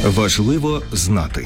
Важливо знати.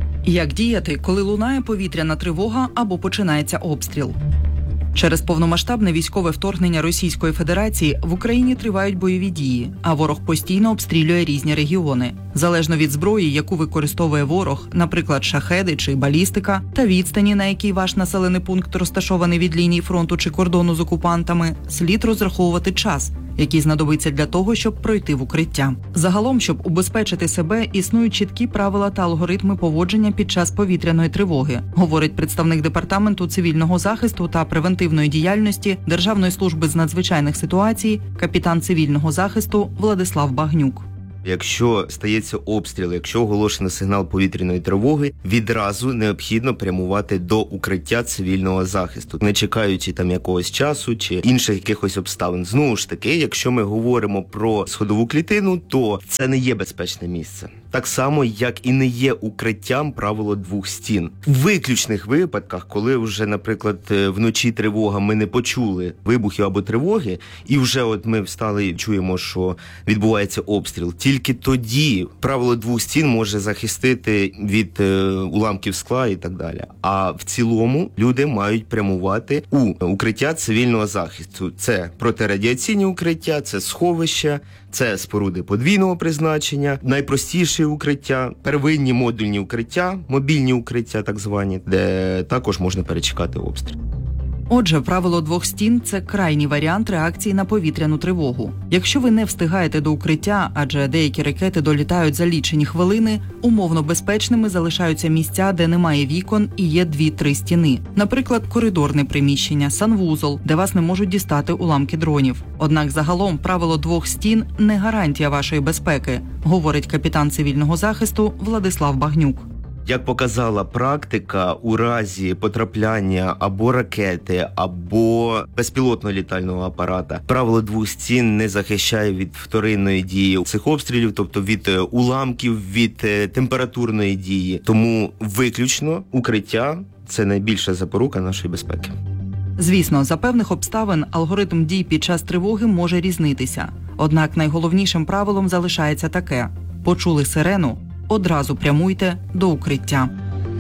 Як діяти, коли лунає повітряна тривога або починається обстріл? Через повномасштабне військове вторгнення Російської Федерації в Україні тривають бойові дії, а ворог постійно обстрілює різні регіони. Залежно від зброї, яку використовує ворог, наприклад, шахеди чи балістика, та відстані, на якій ваш населений пункт розташований від лінії фронту чи кордону з окупантами, слід розраховувати час, який знадобиться для того, щоб пройти в укриття. Загалом, щоб убезпечити себе, існують чіткі правила та алгоритми поводження під час повітряної тривоги, говорить представник Департаменту цивільного захисту та превентивної діяльності Державної служби з надзвичайних ситуацій, капітан цивільного захисту Владислав Багнюк. Якщо стається обстріл, якщо оголошено сигнал повітряної тривоги, відразу необхідно прямувати до укриття цивільного захисту, не чекаючи там якогось часу чи інших якихось обставин. Знову ж таки, якщо ми говоримо про сходову клітину, то це не є безпечне місце. Так само, як і не є укриттям правило двох стін. В виключних випадках, коли вже, наприклад, вночі тривога, ми не почули вибухів або тривоги, і вже от ми встали і чуємо, що відбувається обстріл, тільки тоді правило двох стін може захистити від уламків скла і так далі. А в цілому люди мають прямувати у укриття цивільного захисту. Це протирадіаційні укриття, це сховища, це споруди подвійного призначення, найпростіші укриття, первинні модульні укриття, мобільні укриття так звані, де також можна перечекати обстріл. Отже, правило двох стін – це крайній варіант реакції на повітряну тривогу. Якщо ви не встигаєте до укриття, адже деякі ракети долітають за лічені хвилини, умовно безпечними залишаються місця, де немає вікон і є 2-3 стіни. Наприклад, коридорне приміщення, санвузол, де вас не можуть дістати уламки дронів. Однак загалом правило двох стін – не гарантія вашої безпеки, говорить капітан цивільного захисту Владислав Багнюк. Як показала практика, у разі потрапляння або ракети, або безпілотного літального апарата, правило двох стін не захищає від вторинної дії цих обстрілів, тобто від уламків, від температурної дії. Тому виключно укриття – це найбільша запорука нашої безпеки. Звісно, за певних обставин алгоритм дій під час тривоги може різнитися. Однак найголовнішим правилом залишається таке – почули сирену – одразу прямуйте до укриття.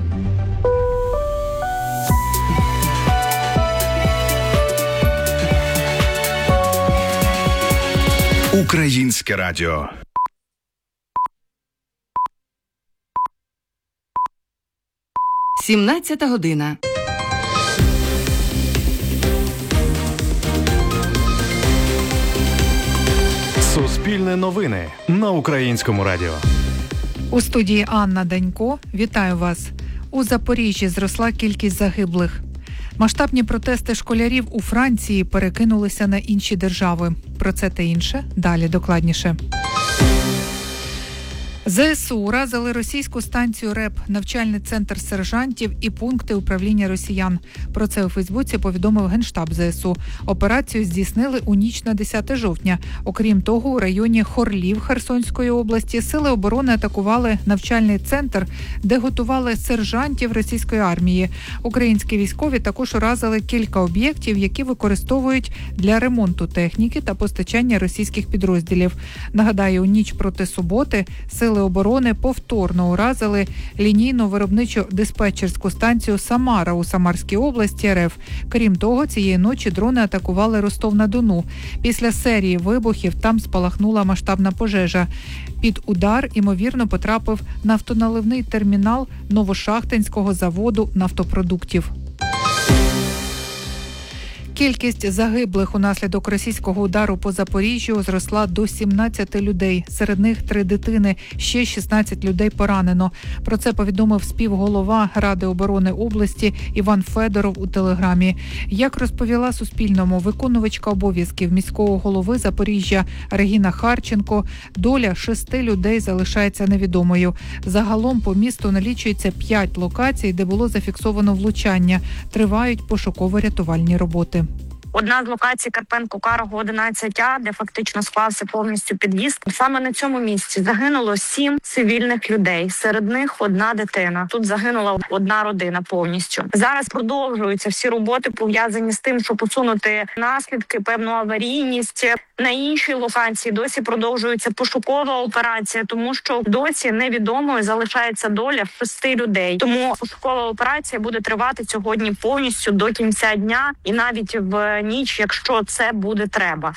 Українське радіо. Сімнадцята година. Суспільне новини на Українському радіо. У студії Анна Данько. Вітаю вас. У Запоріжжі зросла кількість загиблих. Масштабні протести школярів у Франції перекинулися на інші держави. Про це та інше далі докладніше. ЗСУ уразили російську станцію РЕП, навчальний центр сержантів і пункти управління росіян. Про це у Фейсбуці повідомив Генштаб ЗСУ. Операцію здійснили у ніч на 10 жовтня. Окрім того, у районі Хорлів Херсонської області сили оборони атакували навчальний центр, де готували сержантів російської армії. Українські військові також уразили кілька об'єктів, які використовують для ремонту техніки та постачання російських підрозділів. Нагадаю, у ніч проти суботи сили оборони повторно уразили лінійну виробничо-диспетчерську станцію «Самара» у Самарській області РФ. Крім того, цієї ночі дрони атакували Ростов-на-Дону. Після серії вибухів там спалахнула масштабна пожежа. Під удар, ймовірно, потрапив нафтоналивний термінал Новошахтинського заводу нафтопродуктів. Кількість загиблих унаслідок російського удару по Запоріжжю зросла до 17 людей. Серед них 3 дитини, ще 16 людей поранено. Про це повідомив співголова Ради оборони області Іван Федоров у Телеграмі. Як розповіла Суспільному виконувачка обов'язків міського голови Запоріжжя Регіна Харченко, доля 6 людей залишається невідомою. Загалом по місту налічується 5 локацій, де було зафіксовано влучання. Тривають пошуково-рятувальні роботи. Одна з локацій Карпенко-Карого 11А, де фактично склався повністю під'їзд. Саме на цьому місці загинуло 7 цивільних людей. Серед них одна дитина. Тут загинула одна родина повністю. Зараз продовжуються всі роботи, пов'язані з тим, щоб усунути наслідки, певну аварійність. На іншій локації досі продовжується пошукова операція, тому що досі невідомою залишається доля 6 людей. Тому пошукова операція буде тривати сьогодні повністю до кінця дня і навіть в ніч, якщо це буде треба.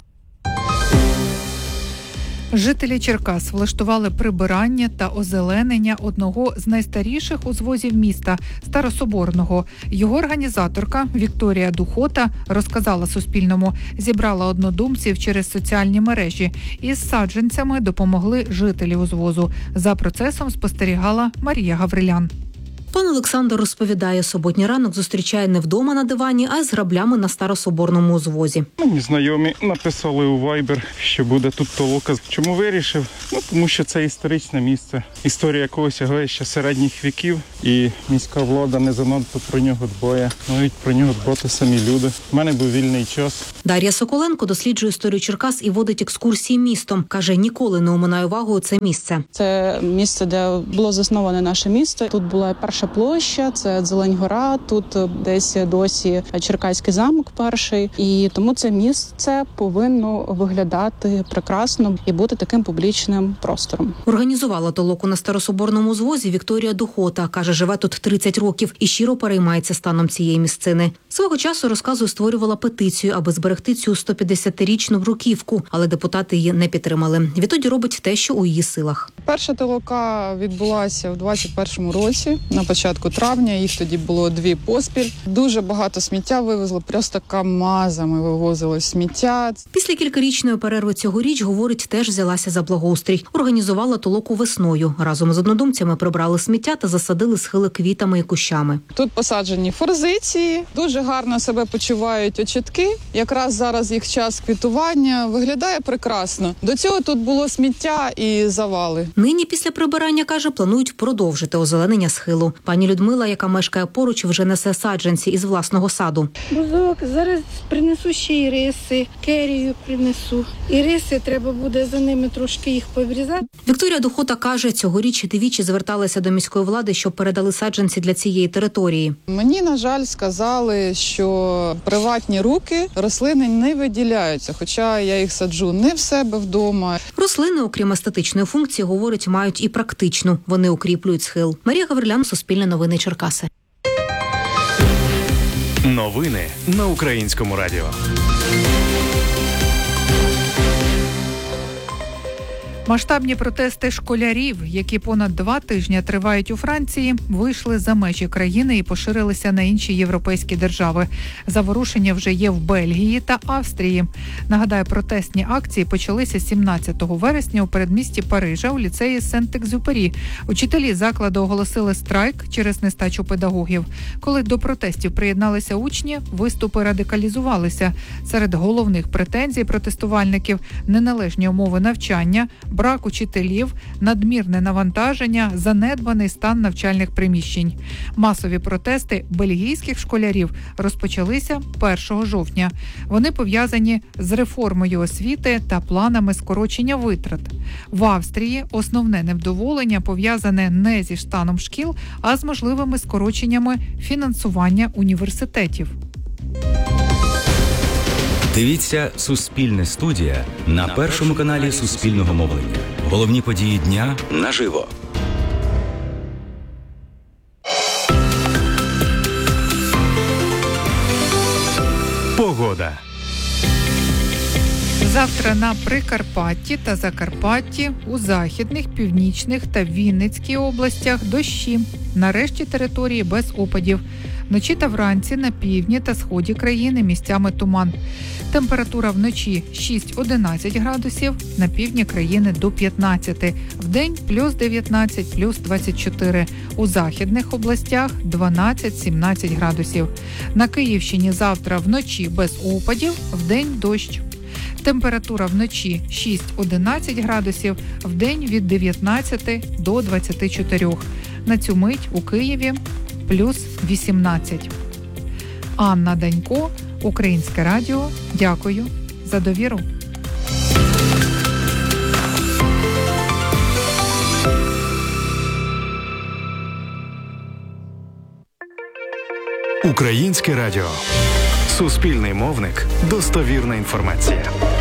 Жителі Черкас влаштували прибирання та озеленення одного з найстаріших узвозів міста – Старособорного. Його організаторка Вікторія Духота розказала Суспільному, зібрала однодумців через соціальні мережі. Із саджанцями допомогли жителі узвозу. За процесом спостерігала Марія Гаврилян. Пан Олександр розповідає, суботній ранок зустрічає не вдома на дивані, а з граблями на Старособорному узвозі. Мені знайомі написали у Viber, що буде тут толока. Чому вирішив? Тому що це історичне місце. Історія якогось сягає ще середніх віків, і міська влада не занадто про нього дбає. Навіть про нього дбати самі люди. У мене був вільний час. Дар'я Соколенко досліджує історію Черкас і водить екскурсії містом. Каже, ніколи не оминає увагою це місце. Це місце, де було засноване наше місто. Тут була перша площа, це Зелень-Гора, тут десь досі Черкаський замок перший. І тому це місце повинно виглядати прекрасно і бути таким публічним простором. Організувала толоку на Старособорному узвозі Вікторія Духота. Каже, живе тут 30 років і щиро переймається станом цієї місцини. Свого часу, розказує, створювала петицію, аби зберегти цю 150-річну бруківку, але депутати її не підтримали. Відтоді робить те, що у її силах. Перша толока відбулася в 21-му році, на початку травня. Їх тоді було 2 поспіль. Дуже багато сміття вивезли, просто камазами вивозили сміття. Після кількарічної перерви цьогоріч, говорить, теж взялася за благоустрій. Організувала толоку весною. Разом з однодумцями прибрали сміття та засадили схили квітами і кущами. Тут посаджені форзиції, дуже гарно себе почувають очітки. Якраз зараз їх час квітування. Виглядає прекрасно. До цього тут було сміття і завали. Нині після прибирання, каже, планують продовжити озеленення схилу. Пані Людмила, яка мешкає поруч, вже несе саджанці із власного саду. Бузок, зараз принесу ще іриси, керію принесу. Іриси, треба буде за ними трошки їх поврізати. Вікторія Духота каже, цьогоріч двічі зверталася до міської влади, щоб передали саджанці для цієї території. Мені, на жаль, сказали, що приватні руки рослини не виділяються, хоча я їх саджу не в себе вдома. Рослини, окрім естетичної функції, говорить, мають і практичну. Вони укріплюють схил. Марія Гаврилян, Суспільне новини, Черкаси. Новини на Українському радіо. Масштабні протести школярів, які понад 2 тижні тривають у Франції, вийшли за межі країни і поширилися на інші європейські держави. Заворушення вже є в Бельгії та Австрії. Нагадаю, протестні акції почалися 17 вересня у передмісті Парижа у ліцеї Сент-Екзюпері. Учителі закладу оголосили страйк через нестачу педагогів. Коли до протестів приєдналися учні, виступи радикалізувалися. Серед головних претензій протестувальників – неналежні умови навчання, брак учителів, надмірне навантаження, занедбаний стан навчальних приміщень. Масові протести бельгійських школярів розпочалися 1 жовтня. Вони пов'язані з реформою освіти та планами скорочення витрат. В Австрії основне невдоволення пов'язане не зі станом шкіл, а з можливими скороченнями фінансування університетів. Дивіться «Суспільне студія» на першому каналі Суспільного мовлення. Головні події дня наживо. Погода. Завтра на Прикарпатті та Закарпатті, у західних, північних та Вінницькій областях дощі. На решті території без опадів. Вночі та вранці на півдні та сході країни місцями туман. Температура вночі 6-11 градусів, на півдні країни до 15. Вдень плюс 19, плюс 24. У західних областях 12-17 градусів. На Київщині завтра вночі без опадів, вдень дощ. Температура вночі 6-11 градусів, вдень від 19 до 24. На цю мить у Києві плюс 18. Анна Данько, Українське радіо. Дякую за довіру. Українське радіо. Суспільний мовник. Достовірна інформація.